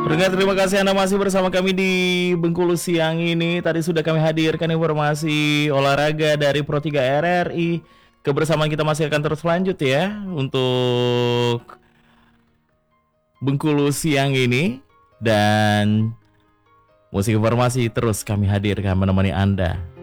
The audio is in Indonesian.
Pendengar, terima kasih Anda masih bersama kami di Bengkulu siang ini. Tadi sudah kami hadirkan informasi olahraga dari Pro 3 RRI. Kebersamaan kita masih akan terus lanjut ya untuk Bengkulu siang ini. Dan musik informasi terus kami hadirkan menemani Anda.